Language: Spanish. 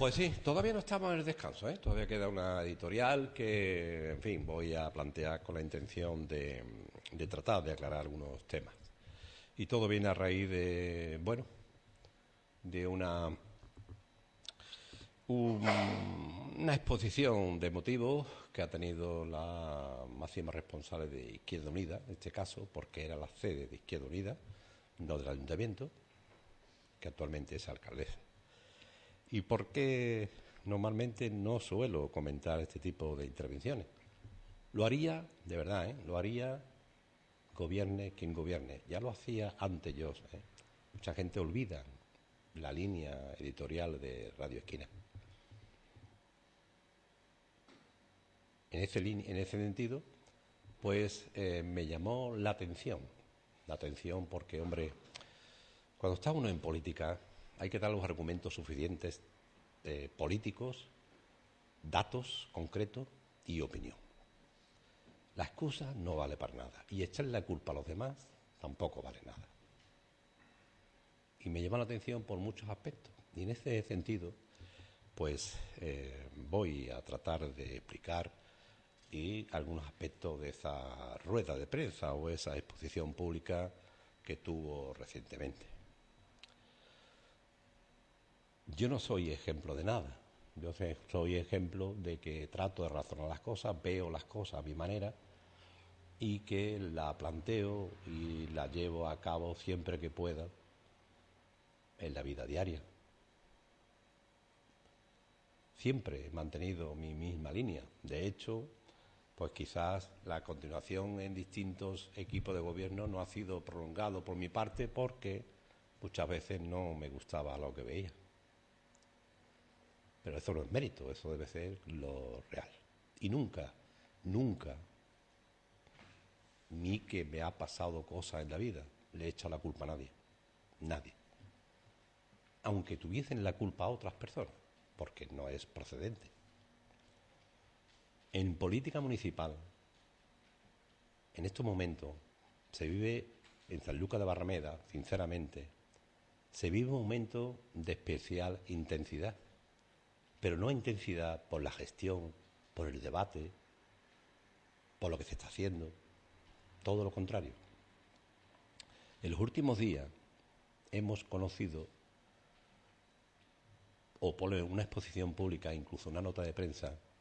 Pues sí, todavía no estamos en el descanso, ¿eh? Todavía queda una editorial que, en fin, voy a plantear con la intención de tratar de aclarar algunos temas. Y todo viene a raíz de, bueno, de una exposición de motivos que ha tenido la máxima responsable de Izquierda Unida, en este caso, porque era la sede de Izquierda Unida, no del ayuntamiento, que actualmente es alcaldesa. ¿Y por qué normalmente no suelo comentar este tipo de intervenciones? Lo haría, de verdad, lo haría gobierne quien gobierne. Ya lo hacía antes yo. Mucha gente olvida la línea editorial de Radio Esquina. En ese sentido, pues me llamó la atención. La atención porque, hombre, cuando está uno en política hay que dar los argumentos suficientes políticos, datos concretos y opinión. La excusa no vale para nada y echarle la culpa a los demás tampoco vale nada. Y me llama la atención por muchos aspectos. Y en ese sentido, pues voy a tratar de explicar y algunos aspectos de esa rueda de prensa o esa exposición pública que tuvo recientemente. Yo no soy ejemplo de nada. Yo soy ejemplo de que trato de razonar las cosas, veo las cosas a mi manera y que la planteo y la llevo a cabo siempre que pueda en la vida diaria. Siempre he mantenido mi misma línea. De hecho, pues quizás la continuación en distintos equipos de gobierno no ha sido prolongado por mi parte porque muchas veces no me gustaba lo que veía. Pero eso no es mérito, eso debe ser lo real. Y nunca, nunca, ni que me ha pasado cosas en la vida, le he echado la culpa a nadie. Nadie. Aunque tuviesen la culpa a otras personas, porque no es procedente. En política municipal, en estos momentos, se vive en Sanlúcar de Barrameda, sinceramente, se vive un momento de especial intensidad, pero no intensidad por la gestión, por el debate, por lo que se está haciendo, todo lo contrario. En los últimos días hemos conocido, o por una exposición pública, incluso una nota de prensa,